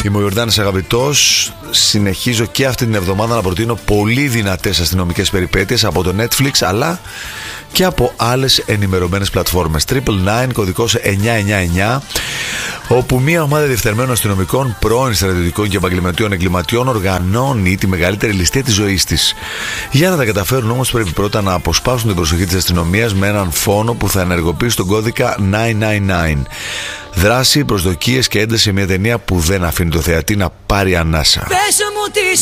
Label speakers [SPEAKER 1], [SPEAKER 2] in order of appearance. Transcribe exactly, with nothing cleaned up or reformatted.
[SPEAKER 1] Είμαι ο Ιορδάνης Αγαπητός. Συνεχίζω και αυτή την εβδομάδα να προτείνω πολύ δυνατές αστυνομικές περιπέτειες από το Netflix, αλλά και από άλλες ενημερωμένες πλατφόρμες. Triple Nine, κωδικός εννιά εννιά εννιά, όπου μια ομάδα διεφθαρμένων αστυνομικών, πρώην στρατιωτικών και επαγγελματιών εγκληματιών οργανώνει τη μεγαλύτερη ληστεία της ζωής της. Για να τα καταφέρουν όμως, πρέπει πρώτα να αποσπάσουν την προσοχή της αστυνομίας με έναν φόνο που θα ενεργοποιήσει τον κώδικα εννιακόσια ενενήντα εννιά. Δράση, προσδοκίες και ένταση σε μια ταινία που δεν αφήνει το θεατή να πάρει ανάσα.
[SPEAKER 2] Πες μου τι